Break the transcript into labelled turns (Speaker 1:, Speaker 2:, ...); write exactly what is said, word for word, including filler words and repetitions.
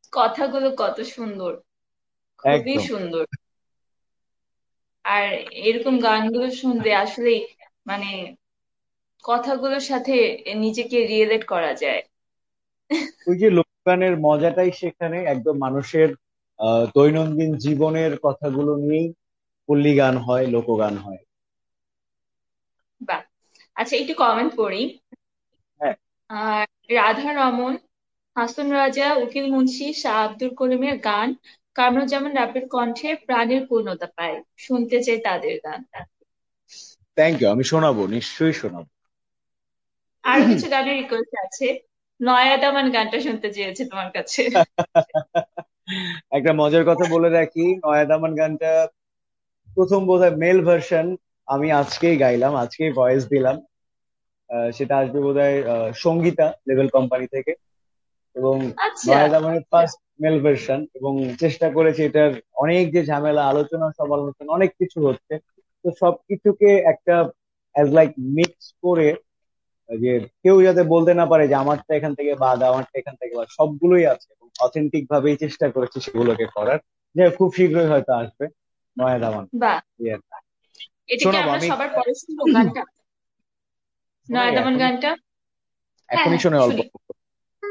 Speaker 1: কথাগুলো কত সুন্দর, খুবই
Speaker 2: একদম।
Speaker 1: সুন্দর। আর এরকম গানগুলো শুনতে আসলে মানে কথাগুলোর সাথে নিজেকে রিলেট করা যায়।
Speaker 2: ওই যে লোকগানের মজাটাই সেখানে, একদম মানুষের আহ দৈনন্দিন জীবনের কথাগুলো নিয়েই পল্লী গান হয়, লোকগান হয়।
Speaker 1: বাহ। আচ্ছা, একটু কমেন্ট করি।
Speaker 2: হ্যাঁ।
Speaker 1: আর রাধা রমন, হাসন রাজা, উকিল মুন্সি, শাহ আব্দুল করিমের গান কামরুজ্জামান রাব্বির কণ্ঠে প্রাণের পূর্ণতা পায়। শুনতে চাই তাদের গান।
Speaker 2: থ্যাংক ইউ, আমি শোনাবো, নিশ্চয়ই শোনাবো।
Speaker 1: আরো কিছু গানের রিকোয়েস্ট আছে। নয়া দামান গানটা শুনতে চেয়েছে তোমার কাছে।
Speaker 2: একটা মজার কথা বলে রাখি, নয়া দামান গানটা প্রথম বোধহয় মেল ভার্সন আমি আজকেই গাইলাম, আজকেই ভয়েস দিলাম। আহ, সেটা আসবে বোধহয় আহ, সঙ্গীতা লেভেল কোম্পানি থেকে। এবং
Speaker 1: আচ্ছা।
Speaker 2: নয় দামানের ফার্স্ট মেল ভার্সন, এবং চেষ্টা করেছি এটার অনেক যে ঝামেলা, আলোচনা সমালোচনা অনেক কিছু হচ্ছে, তো সবকিছুকে একটা অ্যাজ লাইক মিক্স করে, যে কেউ যাতে বলতে না পারে যে আমারটা এখান থেকে বাদ, আমারটা এখান থেকে বাদ, সবগুলোই আছে এবং অথেন্টিক ভাবেই চেষ্টা করেছি সেগুলোকে করার। যে খুব শীঘ্রই হয়তো আসবে নয়া দামান।
Speaker 1: বাহ।
Speaker 2: এই আর কি।
Speaker 1: এটা কি
Speaker 2: শোনাবো
Speaker 1: আমরা
Speaker 2: আমি।
Speaker 1: সবার পরে শুনবো গানটা?
Speaker 2: শোনাই
Speaker 1: নয়া দামান
Speaker 2: এখনই,
Speaker 1: গানটা? হ্যাঁ
Speaker 2: এখনই
Speaker 1: হ্যাঁ,
Speaker 2: শোনাই অল্প।
Speaker 1: শুনি।